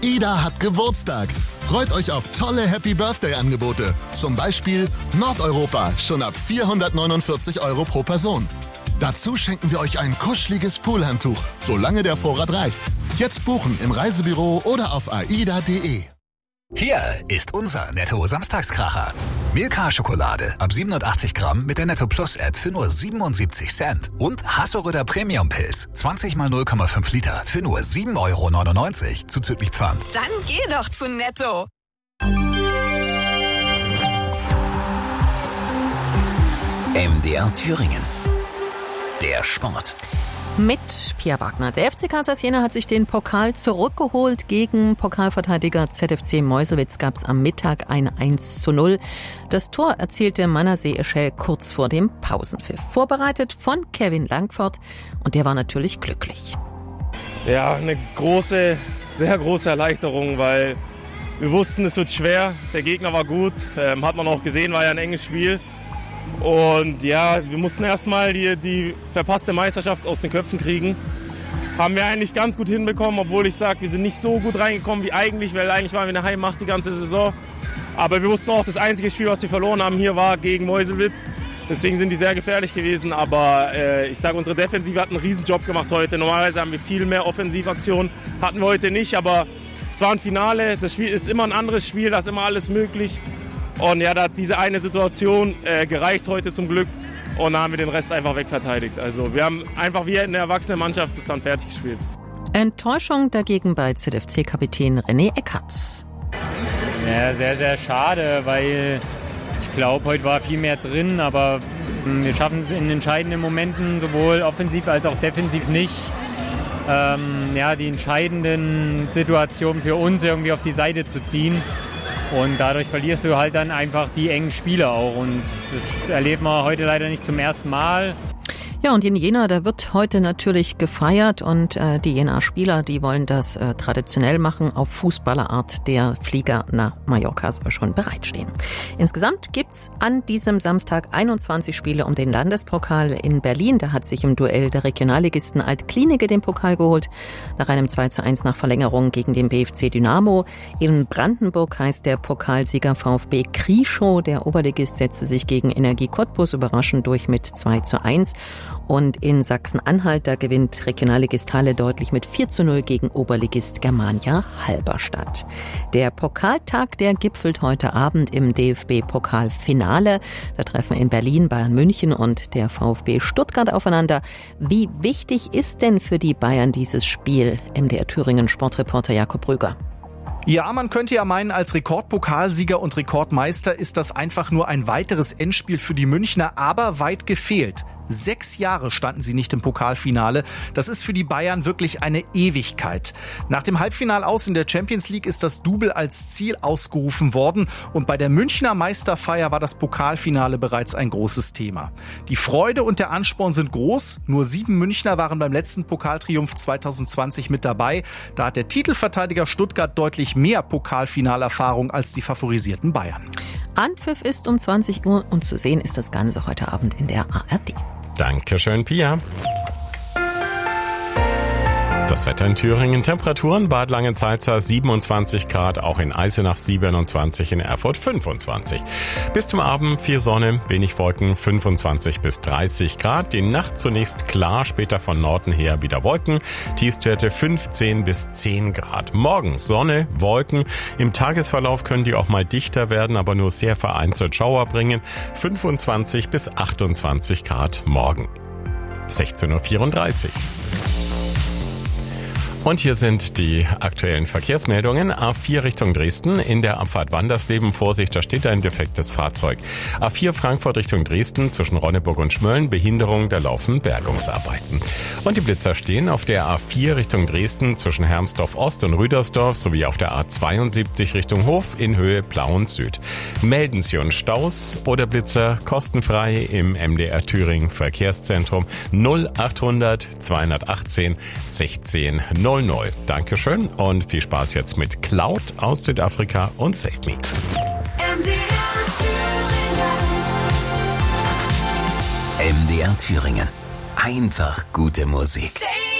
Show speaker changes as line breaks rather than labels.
Ida hat Geburtstag. Freut euch auf tolle Happy Birthday Angebote. Zum Beispiel Nordeuropa, schon ab 449 € pro Person. Dazu schenken wir euch ein kuscheliges Poolhandtuch, solange der Vorrat reicht. Jetzt buchen im Reisebüro oder auf aida.de.
Hier ist unser Netto-Samstagskracher. Milka-Schokolade ab 87 Gramm mit der Netto Plus App für nur 77 Cent. Und Hasseröder Premium Pilz 20 mal 0,5 Liter für nur 7,99 € zuzüglich Pfand.
Dann geh doch zu Netto.
MDR Thüringen. Der Sport.
Mit Pia Wagner. Der FC Kansas Jena hat sich den Pokal zurückgeholt. Gegen Pokalverteidiger ZFC Meuselwitz gab es am Mittag ein 1:0. Das Tor erzielte Manasseh Eshel kurz vor dem Pausenpfiff. Vorbereitet von Kevin Langford und der war natürlich glücklich.
Ja, eine sehr große Erleichterung, weil wir wussten, es wird schwer. Der Gegner war gut, hat man auch gesehen, war ja ein enges Spiel. Und ja, wir mussten erstmal die verpasste Meisterschaft aus den Köpfen kriegen. Haben wir eigentlich ganz gut hinbekommen, obwohl ich sage, wir sind nicht so gut reingekommen wie eigentlich, weil eigentlich waren wir eine Heimmacht die ganze Saison. Aber wir wussten auch, das einzige Spiel, was wir verloren haben hier, war gegen Meuselwitz. Deswegen sind die sehr gefährlich gewesen. Aber ich sage, unsere Defensive hat einen Riesenjob gemacht heute. Normalerweise haben wir viel mehr Offensivaktionen, hatten wir heute nicht. Aber es war ein Finale, das Spiel ist immer ein anderes Spiel, da ist immer alles möglich. Und ja, da hat diese eine Situation gereicht heute zum Glück und da haben wir den Rest einfach wegverteidigt. Also wir haben einfach wie eine erwachsene Mannschaft das dann fertig gespielt.
Enttäuschung dagegen bei ZFC-Kapitän René Eckhardt.
Ja, sehr, sehr schade, weil ich glaube, heute war viel mehr drin, aber wir schaffen es in entscheidenden Momenten sowohl offensiv als auch defensiv nicht, die entscheidenden Situationen für uns irgendwie auf die Seite zu ziehen. Und dadurch verlierst du halt dann einfach die engen Spiele auch. Und das erleben wir heute leider nicht zum ersten Mal.
Ja, und in Jena, da wird heute natürlich gefeiert und die Jena-Spieler, die wollen das traditionell machen. Auf Fußballerart, der Flieger nach Mallorca soll schon bereitstehen. Insgesamt gibt's an diesem Samstag 21 Spiele um den Landespokal in Berlin. Da hat sich im Duell der Regionalligisten Alt-Klinike den Pokal geholt. Nach einem 2:1 nach Verlängerung gegen den BFC Dynamo. In Brandenburg heißt der Pokalsieger VfB Krieschow. Der Oberligist setzte sich gegen Energie Cottbus überraschend durch mit 2:1. Und in Sachsen-Anhalt, da gewinnt Regionalligist Halle deutlich mit 4:0 gegen Oberligist Germania Halberstadt. Der Pokaltag, der gipfelt heute Abend im DFB-Pokalfinale. Da treffen in Berlin Bayern München und der VfB Stuttgart aufeinander. Wie wichtig ist denn für die Bayern dieses Spiel? MDR Thüringen Sportreporter Jakob Rüger.
Ja, man könnte ja meinen, als Rekordpokalsieger und Rekordmeister ist das einfach nur ein weiteres Endspiel für die Münchner, aber weit gefehlt. 6 Jahre standen sie nicht im Pokalfinale. Das ist für die Bayern wirklich eine Ewigkeit. Nach dem Halbfinal aus in der Champions League ist das Double als Ziel ausgerufen worden und bei der Münchner Meisterfeier war das Pokalfinale bereits ein großes Thema. Die Freude und der Ansporn sind groß. Nur 7 Münchner waren beim letzten Pokaltriumph 2020 mit dabei. Da hat der Titelverteidiger Stuttgart deutlich mehr Pokalfinalerfahrung als die favorisierten Bayern.
Anpfiff ist um 20 Uhr und zu sehen ist das Ganze heute Abend in der ARD.
Dankeschön, Pia. Das Wetter in Thüringen. Temperaturen: Bad Langensalza 27 Grad, auch in Eisenach 27, in Erfurt 25. Bis zum Abend viel Sonne, wenig Wolken, 25 bis 30 Grad. Die Nacht zunächst klar, später von Norden her wieder Wolken. Tiefstwerte 15 bis 10 Grad. Morgen Sonne, Wolken. Im Tagesverlauf können die auch mal dichter werden, aber nur sehr vereinzelt Schauer bringen. 25 bis 28 Grad morgen. 16:34 Uhr. Und hier sind die aktuellen Verkehrsmeldungen. A4 Richtung Dresden, in der Abfahrt Wandersleben, Vorsicht, da steht ein defektes Fahrzeug. A4 Frankfurt Richtung Dresden, zwischen Ronneburg und Schmölln, Behinderung, da laufen Bergungsarbeiten. Und die Blitzer stehen auf der A4 Richtung Dresden, zwischen Hermsdorf Ost und Rüdersdorf, sowie auf der A72 Richtung Hof in Höhe Plauen Süd. Melden Sie uns Staus oder Blitzer kostenfrei im MDR Thüringen Verkehrszentrum 0800 218 16 00. Dankeschön und viel Spaß jetzt mit Cloud aus Südafrika und Save Me.
MDR Thüringen. Einfach gute Musik.